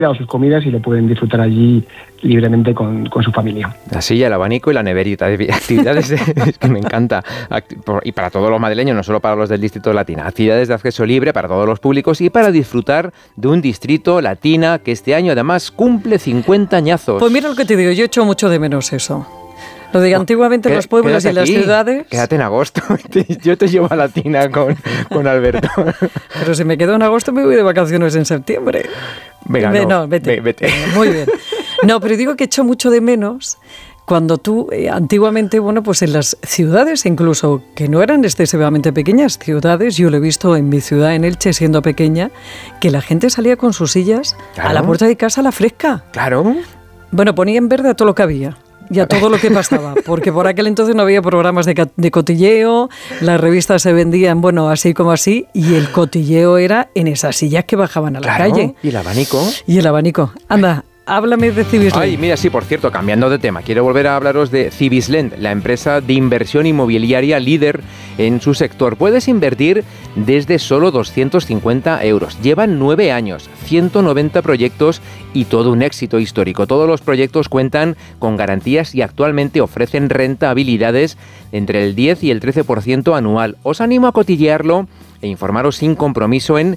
o sus comidas y lo pueden disfrutar allí libremente con su familia. La silla, el abanico y la neverita, actividades que me encanta, y para todos los madrileños, no solo para los del Distrito de Latina, actividades de acceso libre para todos los públicos y para disfrutar de un distrito Latina que este año además cumple 50 añazos. Pues mira lo que te digo, yo echo mucho de menos eso. Lo de antiguamente en los pueblos y en las ciudades... Quédate en agosto, yo te llevo a Latina con Alberto. Pero si me quedo en agosto me voy de vacaciones en septiembre. Venga, vete. Muy bien. No, pero digo que echo mucho de menos cuando tú, antiguamente, bueno, pues en las ciudades, incluso que no eran excesivamente pequeñas ciudades, yo lo he visto en mi ciudad, en Elche, siendo pequeña, que la gente salía con sus sillas a la puerta de casa a la fresca. Claro. Bueno, ponía en verde a todo lo que había. Y a todo lo que pasaba, porque por aquel entonces no había programas de cotilleo, las revistas se vendían, bueno, así como así, y el cotilleo era en esas sillas que bajaban a la calle. ¿Y el abanico? Y el abanico. Anda, háblame de Cibislend. Ay, mira, sí, por cierto, cambiando de tema, quiero volver a hablaros de Cibislend, la empresa de inversión inmobiliaria líder en su sector. Puedes invertir desde solo 250 euros. Llevan 9 años, 190 proyectos y todo un éxito histórico. Todos los proyectos cuentan con garantías y actualmente ofrecen rentabilidades entre el 10 y el 13% anual. Os animo a cotillearlo e informaros sin compromiso en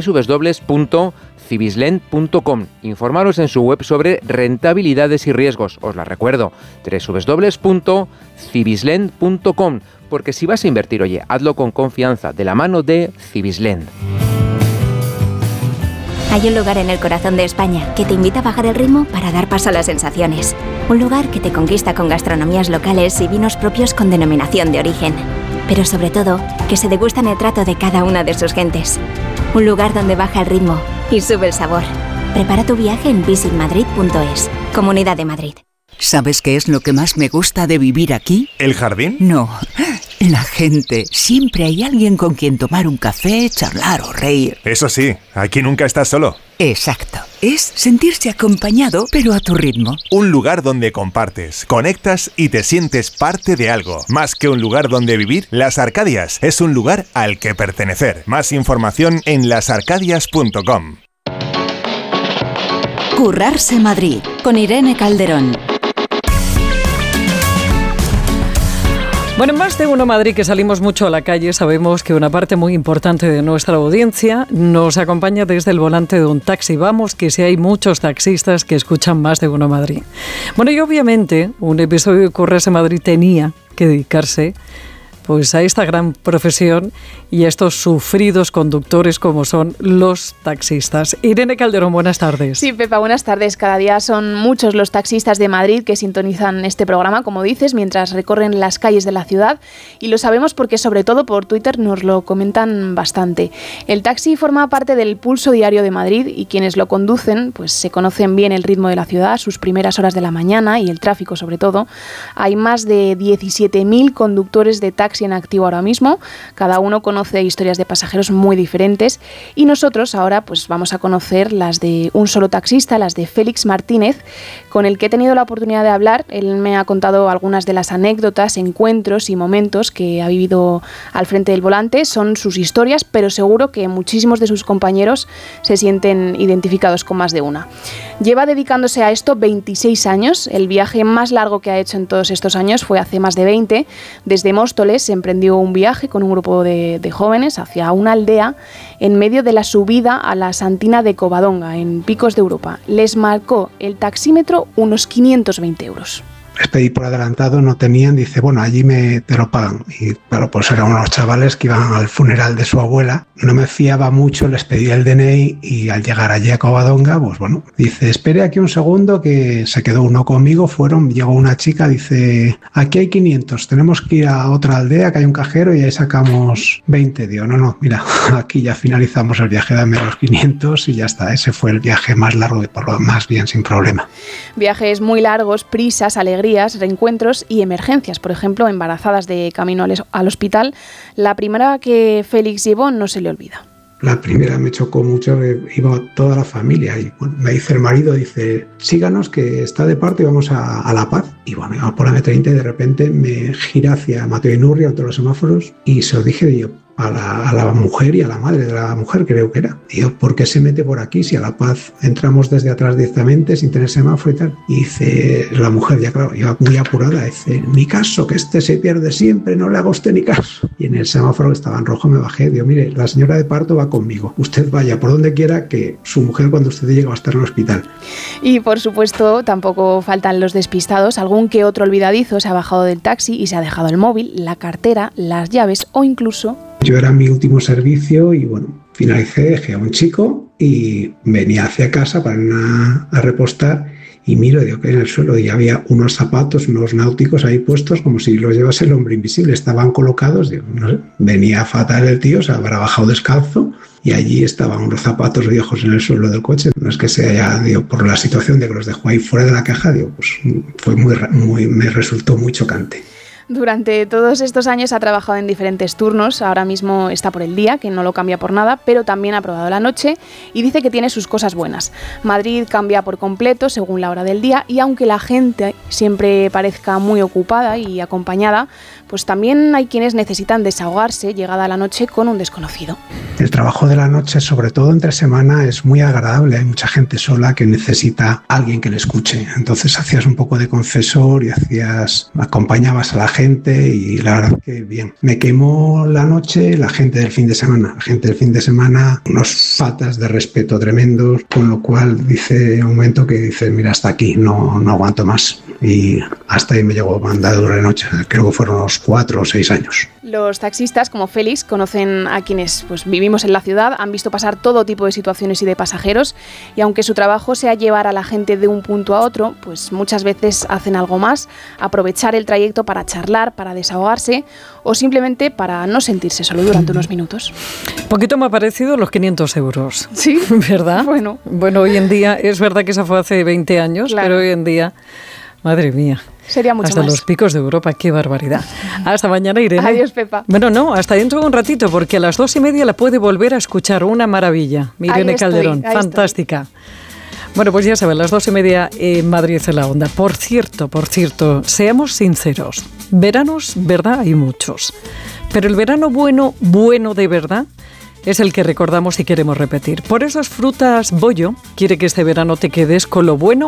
www.cibislend.com. Informaros en su web sobre rentabilidades y riesgos. Os la recuerdo, www.cibislend.com. Porque si vas a invertir, oye, hazlo con confianza, de la mano de Cibislend. Hay un lugar en el corazón de España que te invita a bajar el ritmo para dar paso a las sensaciones. Un lugar que te conquista con gastronomías locales y vinos propios con denominación de origen. Pero sobre todo, que se degustan el trato de cada una de sus gentes. Un lugar donde baja el ritmo y sube el sabor. Prepara tu viaje en visitmadrid.es, Comunidad de Madrid. ¿Sabes qué es lo que más me gusta de vivir aquí? ¿El jardín? No, la gente. Siempre hay alguien con quien tomar un café, charlar o reír. Eso sí, aquí nunca estás solo. Exacto. Es sentirse acompañado, pero a tu ritmo. Un lugar donde compartes, conectas y te sientes parte de algo. Más que un lugar donde vivir, Las Arcadias es un lugar al que pertenecer. Más información en lasarcadias.com. Currarse Madrid, con Irene Calderón. Bueno, en Más de Uno Madrid, que salimos mucho a la calle, sabemos que una parte muy importante de nuestra audiencia nos acompaña desde el volante de un taxi. Vamos, que si hay muchos taxistas que escuchan Más de Uno Madrid. Bueno, y obviamente un episodio de Currarse Madrid tenía que dedicarse pues a esta gran profesión y a estos sufridos conductores como son los taxistas. Irene Calderón, buenas tardes. Sí, Pepa, buenas tardes. Cada día son muchos los taxistas de Madrid que sintonizan este programa, como dices, mientras recorren las calles de la ciudad, y lo sabemos porque sobre todo por Twitter nos lo comentan bastante. El taxi forma parte del pulso diario de Madrid y quienes lo conducen pues se conocen bien el ritmo de la ciudad, sus primeras horas de la mañana y el tráfico sobre todo. Hay más de 17.000 conductores de taxi en activo ahora mismo, cada uno conoce historias de pasajeros muy diferentes y nosotros ahora pues vamos a conocer las de un solo taxista, las de Félix Martínez, con el que he tenido la oportunidad de hablar. Él me ha contado algunas de las anécdotas, encuentros y momentos que ha vivido al frente del volante. Son sus historias, pero seguro que muchísimos de sus compañeros se sienten identificados con más de una. Lleva dedicándose a esto 26 años. El viaje más largo que ha hecho en todos estos años fue hace más de 20. Desde Móstoles emprendió un viaje con un grupo de jóvenes hacia una aldea en medio de la subida a la Santina de Covadonga, en Picos de Europa. Les marcó el taxímetro unos 520 euros. Les pedí por adelantado, no tenían, dice, bueno, allí te lo pagan. Y claro, pues eran unos chavales que iban al funeral de su abuela. No me fiaba mucho, les pedí el DNI y al llegar allí a Covadonga, pues bueno, dice, espere aquí un segundo, que se quedó uno conmigo, llegó una chica, dice, aquí hay 500, tenemos que ir a otra aldea, que hay un cajero y ahí sacamos 20. Digo, no, mira, aquí ya finalizamos el viaje, dame los 500 y ya está. Ese fue el viaje más largo y por lo más bien sin problema. Viajes muy largos, prisas, alegrías, reencuentros y emergencias. Por ejemplo, embarazadas de camino al hospital. La primera que Félix llevó no se le olvida. La primera me chocó mucho, iba toda la familia y bueno, me dice el marido, dice, síganos que está de parte y vamos a La Paz. Y bueno, íbamos por la M30 y de repente me gira hacia Mateo Inurria, entre los semáforos, y se lo dije, digo, a la mujer y a la madre de la mujer, creo que era. Digo, ¿por qué se mete por aquí si a La Paz entramos desde atrás directamente sin tener semáforo y tal? Y dice la mujer, ya claro, iba muy apurada, dice, ni caso, que este se pierde siempre, no le haga usted ni caso. Y en el semáforo que estaba en rojo me bajé, digo, mire, la señora de parto va conmigo, usted vaya por donde quiera, que su mujer cuando usted llegue va a estar en el hospital. Y por supuesto tampoco faltan los despistados, algún que otro olvidadizo se ha bajado del taxi y se ha dejado el móvil, la cartera, las llaves o incluso... Yo era mi último servicio y bueno, finalicé, dejé a un chico y venía hacia casa para ir a repostar y miro, digo que en el suelo y había unos zapatos, unos náuticos ahí puestos como si los llevase el hombre invisible, estaban colocados, digo, no sé, venía fatal el tío, se habrá bajado descalzo y allí estaban unos zapatos viejos en el suelo del coche, no es que se haya, digo, por la situación de que los dejó ahí fuera de la caja, digo, pues fue me resultó muy chocante. Durante todos estos años ha trabajado en diferentes turnos, ahora mismo está por el día, que no lo cambia por nada, pero también ha probado la noche y dice que tiene sus cosas buenas. Madrid cambia por completo según la hora del día y aunque la gente siempre parezca muy ocupada y acompañada, pues también hay quienes necesitan desahogarse llegada la noche con un desconocido. El trabajo de la noche, sobre todo entre semana, es muy agradable. Hay mucha gente sola que necesita a alguien que le escuche. Entonces hacías un poco de confesor y acompañabas a la gente y la verdad que bien. Me quemó la noche la gente del fin de semana. La gente del fin de semana, unos faltas de respeto tremendos, con lo cual dice un momento que dice, mira, hasta aquí, no aguanto más. Y hasta ahí me llegó mandadura de noche. Creo que fueron unos 4 o 6 años. Los taxistas, como Félix, conocen a quienes pues, vivimos en la ciudad, han visto pasar todo tipo de situaciones y de pasajeros y aunque su trabajo sea llevar a la gente de un punto a otro, pues muchas veces hacen algo más, aprovechar el trayecto para charlar, para desahogarse o simplemente para no sentirse solo durante unos minutos. Un poquito me ha parecido los 500 euros. Sí. ¿Verdad? Bueno, hoy en día, es verdad que eso fue hace 20 años, claro. Pero hoy en día, madre mía. Sería mucho hasta más. Los picos de Europa, qué barbaridad. Hasta mañana, Irene. Adiós, Pepa. Bueno, no, hasta dentro de un ratito, porque a las 2:30 la puede volver a escuchar. Una maravilla. Irene Calderón, fantástica. Bueno, pues ya saben, las 2:30 en Madrid en la Onda. Por cierto, seamos sinceros. Veranos, ¿verdad? Hay muchos. Pero el verano bueno de verdad, es el que recordamos y queremos repetir. Por eso Frutas Bollo quiere que este verano te quedes con lo bueno,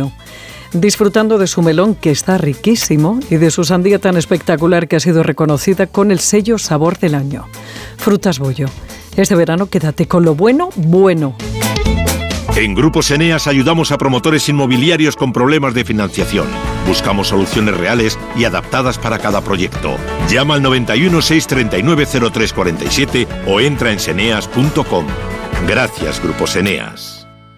disfrutando de su melón que está riquísimo y de su sandía tan espectacular que ha sido reconocida con el sello Sabor del Año. Frutas Bollo. Este verano quédate con lo bueno. En Grupos Eneas ayudamos a promotores inmobiliarios con problemas de financiación. Buscamos soluciones reales y adaptadas para cada proyecto. Llama al 91 639 0347 o entra en seneas.com. Gracias, Grupos Eneas.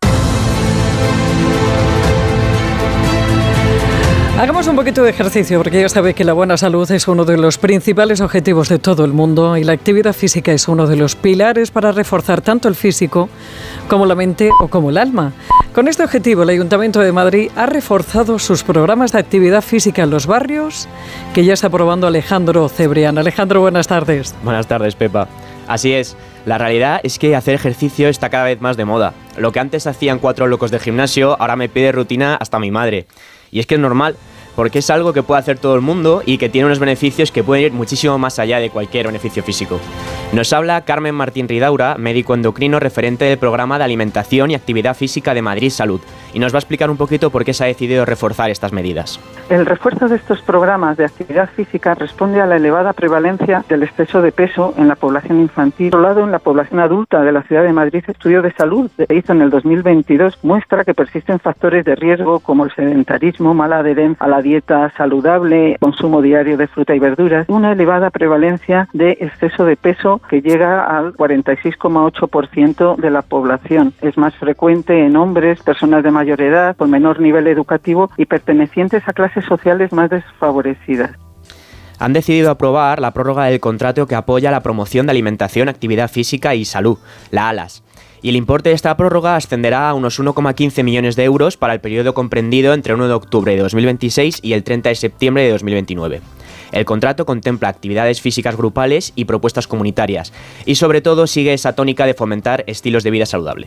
Hagamos un poquito de ejercicio, porque ya sabe que la buena salud es uno de los principales objetivos de todo el mundo y la actividad física es uno de los pilares para reforzar tanto el físico como la mente o como el alma. Con este objetivo, el Ayuntamiento de Madrid ha reforzado sus programas de actividad física en los barrios, que ya está probando Alejandro Cebrián. Alejandro, buenas tardes. Buenas tardes, Pepa. Así es, la realidad es que hacer ejercicio está cada vez más de moda. Lo que antes hacían 4 locos de gimnasio, ahora me pide rutina hasta mi madre. Y es que es normal, porque es algo que puede hacer todo el mundo y que tiene unos beneficios que pueden ir muchísimo más allá de cualquier beneficio físico. Nos habla Carmen Martín Ridaura, médico endocrino referente del programa de alimentación y actividad física de Madrid Salud, y nos va a explicar un poquito por qué se ha decidido reforzar estas medidas. El refuerzo de estos programas de actividad física responde a la elevada prevalencia del exceso de peso en la población infantil. Por otro lado, en la población adulta de la ciudad de Madrid, el estudio de salud que se hizo en el 2022 muestra que persisten factores de riesgo como el sedentarismo, mala adherencia a la dieta saludable, consumo diario de fruta y verduras, una elevada prevalencia de exceso de peso que llega al 46,8% de la población. Es más frecuente en hombres, personas de mayor edad, con menor nivel educativo y pertenecientes a clases sociales más desfavorecidas. Han decidido aprobar la prórroga del contrato que apoya la promoción de alimentación, actividad física y salud, la ALAS. Y el importe de esta prórroga ascenderá a unos 1,15 millones de euros para el periodo comprendido entre 1 de octubre de 2026 y el 30 de septiembre de 2029. El contrato contempla actividades físicas grupales y propuestas comunitarias, y sobre todo sigue esa tónica de fomentar estilos de vida saludables.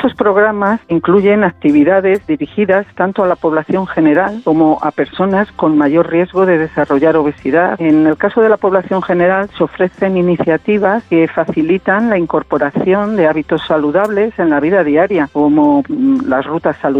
Estos programas incluyen actividades dirigidas tanto a la población general como a personas con mayor riesgo de desarrollar obesidad. En el caso de la población general se ofrecen iniciativas que facilitan la incorporación de hábitos saludables en la vida diaria, como las rutas saludables